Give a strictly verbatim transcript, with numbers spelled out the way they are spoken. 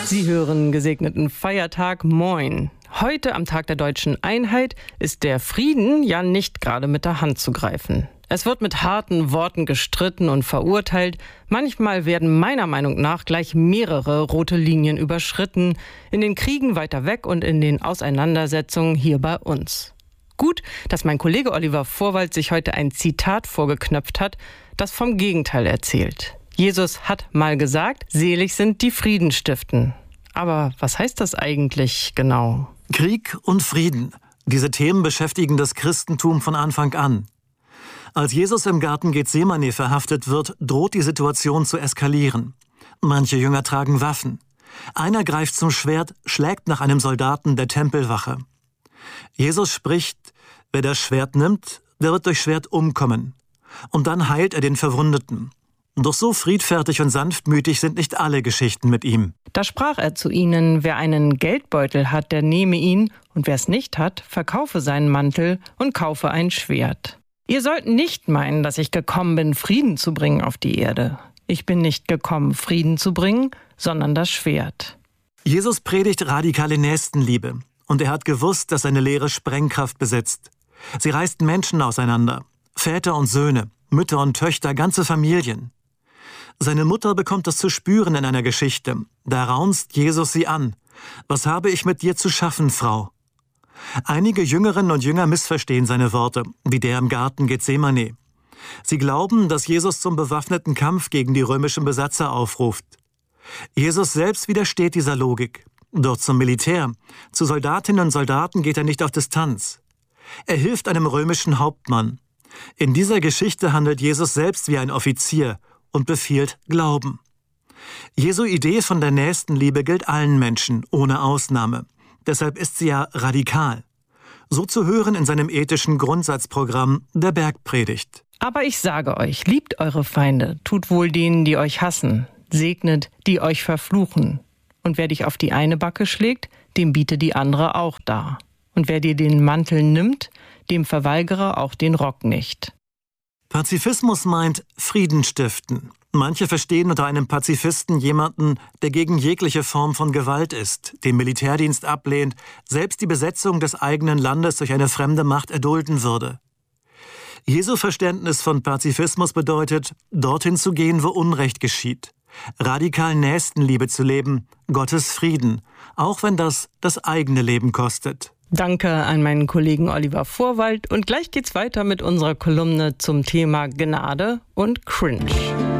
Sie hören gesegneten Feiertag, moin. Heute am Tag der deutschen Einheit ist der Frieden ja nicht gerade mit der Hand zu greifen. Es wird mit harten Worten gestritten und verurteilt. Manchmal werden meiner Meinung nach gleich mehrere rote Linien überschritten. In den Kriegen weiter weg und in den Auseinandersetzungen hier bei uns. Gut, dass mein Kollege Oliver Vorwald sich heute ein Zitat vorgeknöpft hat, das vom Gegenteil erzählt. Jesus hat mal gesagt, selig sind die Frieden stiften. Aber was heißt das eigentlich genau? Krieg und Frieden. Diese Themen beschäftigen das Christentum von Anfang an. Als Jesus im Garten Gethsemane verhaftet wird, droht die Situation zu eskalieren. Manche Jünger tragen Waffen. Einer greift zum Schwert, schlägt nach einem Soldaten der Tempelwache. Jesus spricht, wer das Schwert nimmt, der wird durch Schwert umkommen. Und dann heilt er den Verwundeten. Doch so friedfertig und sanftmütig sind nicht alle Geschichten mit ihm. Da sprach er zu ihnen, wer einen Geldbeutel hat, der nehme ihn, und wer es nicht hat, verkaufe seinen Mantel und kaufe ein Schwert. Ihr sollt nicht meinen, dass ich gekommen bin, Frieden zu bringen auf die Erde. Ich bin nicht gekommen, Frieden zu bringen, sondern das Schwert. Jesus predigt radikale Nächstenliebe. Und er hat gewusst, dass seine Lehre Sprengkraft besitzt. Sie reißt Menschen auseinander. Väter und Söhne, Mütter und Töchter, ganze Familien. Seine Mutter bekommt das zu spüren in einer Geschichte. Da raunzt Jesus sie an. Was habe ich mit dir zu schaffen, Frau? Einige Jüngerinnen und Jünger missverstehen seine Worte, wie der im Garten Gethsemane. Sie glauben, dass Jesus zum bewaffneten Kampf gegen die römischen Besatzer aufruft. Jesus selbst widersteht dieser Logik. Doch zum Militär, zu Soldatinnen und Soldaten geht er nicht auf Distanz. Er hilft einem römischen Hauptmann. In dieser Geschichte handelt Jesus selbst wie ein Offizier und befiehlt Glauben. Jesu Idee von der Nächstenliebe gilt allen Menschen, ohne Ausnahme. Deshalb ist sie ja radikal. So zu hören in seinem ethischen Grundsatzprogramm der Bergpredigt. Aber ich sage euch, liebt eure Feinde, tut wohl denen, die euch hassen, segnet, die euch verfluchen. Und wer dich auf die eine Backe schlägt, dem biete die andere auch dar. Und wer dir den Mantel nimmt, dem verweigere auch den Rock nicht. Pazifismus meint Frieden stiften. Manche verstehen unter einem Pazifisten jemanden, der gegen jegliche Form von Gewalt ist, den Militärdienst ablehnt, selbst die Besetzung des eigenen Landes durch eine fremde Macht erdulden würde. Jesu Verständnis von Pazifismus bedeutet, dorthin zu gehen, wo Unrecht geschieht. Radikal Nächstenliebe zu leben, Gottes Frieden, auch wenn das das eigene Leben kostet. Danke an meinen Kollegen Oliver Vorwald und gleich geht's weiter mit unserer Kolumne zum Thema Gnade und Cringe.